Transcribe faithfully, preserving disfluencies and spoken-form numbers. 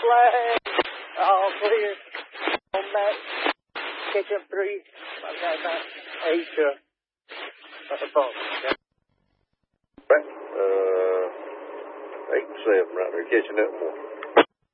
flag. All clear. On back. Catch up three. I've got about eight, uh, at the phone. Okay. Right. Uh, eight and seven right there, catching up one.